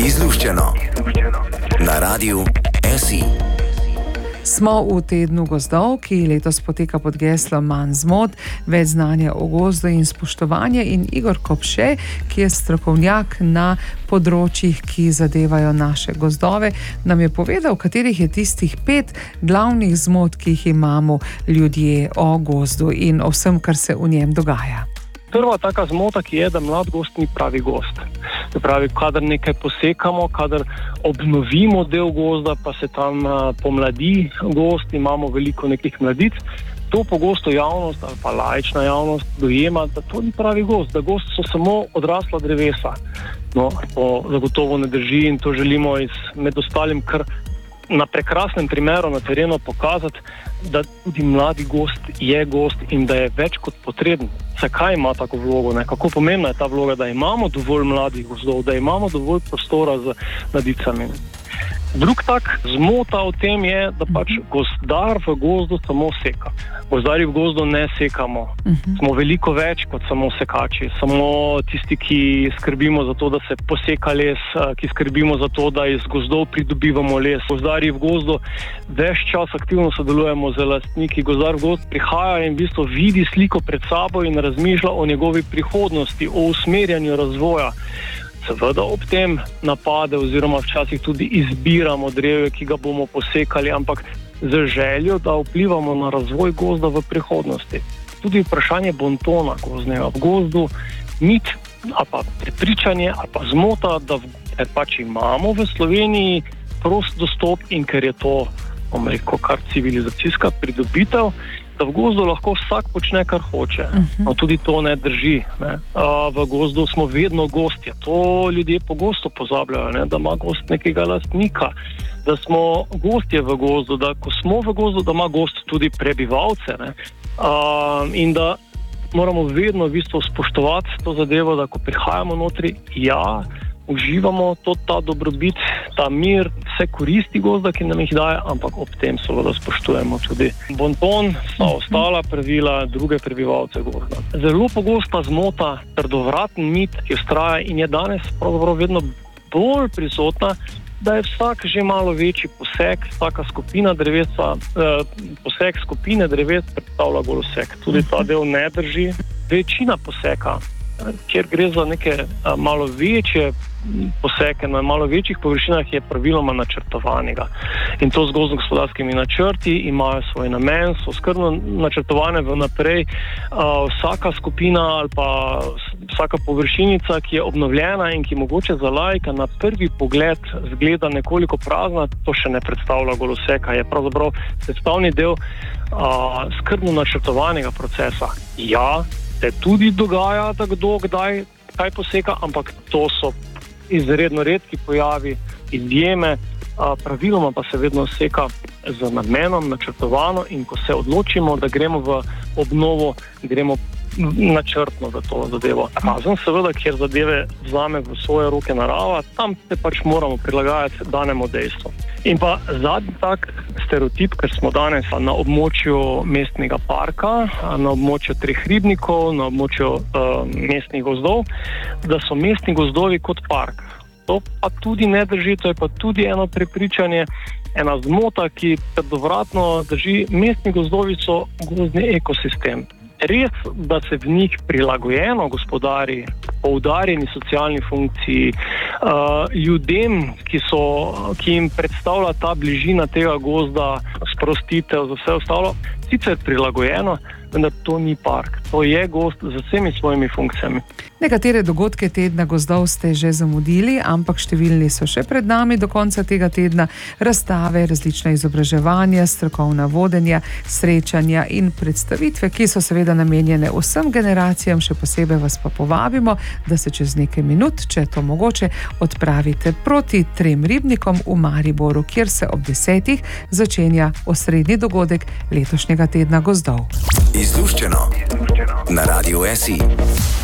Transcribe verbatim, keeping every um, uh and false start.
Izluščeno na Radiu S I. Smo v tednu gozdov, ki letos poteka pod geslom Manj zmot, več znanja o gozdu in spoštovanje, in Igor Kopše, ki je strokovnjak na področjih, ki zadevajo naše gozdove, nam je povedal, katerih je tistih pet glavnih zmot, ki jih imamo ljudje o gozdu in o vsem, kar se v njem dogaja. Prva taka zmota, ki je, da mlad gozd ni pravi gozd. Se pravi, kadar nekaj posekamo, kadar obnovimo del gozda, pa se tam uh, pomladi gozd, imamo veliko nekih mladic, to pogosto javnost ali pa laična javnost dojema, da to ni pravi gozd, da gozd so samo odrasla drevesa. No, to zagotovo ne drži in to želimo iz, med ostalim kar na prekrasnem primeru na terenu pokazati, da tudi mladi gozd je gozd in da je več kot potreben. Zakaj ima tako vlogo? Ne? Kako pomembna je ta vloga, da imamo dovolj mladih gozdov, da imamo dovolj prostora z mladicami. Drug tak zmota v tem je, da pač gozdar v gozdu samo seka. Gozdarji v gozdu ne sekamo. Uh-huh. Smo veliko več kot samo sekači. Samo tisti, ki skrbimo za to, da se poseka les, ki skrbimo za to, da iz gozdov pridobivamo les. Gozdarji v gozdu ves čas aktivno sodelujemo z lastniki. Gozdar v gozd prihaja in v bistvu vidi sliko pred sabo in razmišlja o njegovi prihodnosti, o usmerjanju razvoja. Seveda ob tem napade oziroma včasih tudi izbiramo drevje, ki ga bomo posekali, ampak z željo, da vplivamo na razvoj gozda v prihodnosti. Tudi vprašanje bontona gozdnega v gozdu, mit ali pa prepričanje ali pa zmota, da v, pač imamo v Sloveniji prost dostop in ker je to, bom rekel, kar civilizacijska pridobitev, da v gozdu lahko vsak počne, kar hoče. Uh-huh. No, tudi to ne drži. Ne. A, v gozdu smo vedno gostje. To ljudje pogosto pozabljajo, ne, da ima gozd nekega lastnika, da smo gostje v gozdu, da ko smo v gozdu, da ima gozd tudi prebivalce. Ne. A, in da moramo vedno v bistvu spoštovati to zadevo, da ko prihajamo notri, ja, uživamo to, ta dobrobit, ta mir, vse koristi gozda, ki nam jih daje, ampak ob tem seveda spoštujemo tudi bonton, vsa ostala pravila, druge prebivalce gozda. Zelo pogosta zmota, trdovraten mit, ki vztraja in je danes pravzaprav vedno bolj prisotna, da je vsak že malo večji poseg, vsaka skupina drevesa, eh, poseg skupine dreves predstavlja golosek. Tudi ta del ne drži. Večina poseka, kjer gre za neke a, malo večje poseke na malo večjih površinah, je praviloma načrtovanega. In to z gozdno-gospodarskimi načrti imajo svoj namen, so skrbno načrtovane vnaprej. A, vsaka skupina ali pa vsaka površinica, ki je obnovljena in ki mogoče za laika na prvi pogled zgleda nekoliko prazna, to še ne predstavlja goloseka, je pravzaprav sestavni del a, skrbno načrtovanega procesa. Ja, se tudi dogaja, da kdo kdaj kaj poseka, ampak to so izredno redki pojavi, izjeme, a, praviloma pa se vedno seka z namenom, načrtovano, in ko se odločimo, da gremo v obnovo, gremo načrtno v to zadevo. Razen seveda, kjer zadeve vzame v svoje roke narava, tam se pač moramo prilagajati danemu dejstvu. In pa zadnji tak stereotip, ker smo danes na območju mestnega parka, na območju treh ribnikov, na območju uh, mestnih gozdov, da so mestni gozdovi kot park. To pa tudi ne drži, to je pa tudi eno prepričanje, ena zmota, ki trdovratno drži. Mestni gozdovi so gozdni ekosistem. Res, da se v njih prilagojeno gospodari, poudarjeni socialni funkciji, uh, ljudem, ki, so, ki jim predstavlja ta bližina tega gozda, sprostitev, za vse ostalo, sicer prilagojeno, vendar to ni park. To je gozd z vsemi svojimi funkcijami. Nekatere dogodke tedna gozdov ste že zamudili, ampak številni so še pred nami do konca tega tedna. Razstave, različna izobraževanja, strokovna vodenja, srečanja in predstavitve, ki so seveda namenjene vsem generacijam. Še posebej vas pa povabimo, da se čez nekaj minut, če je to mogoče, odpravite proti trem ribnikom v Mariboru, kjer se ob desetih začenja osrednji dogodek letošnjega tedna gozdov. Izluščeno na Radiu S I.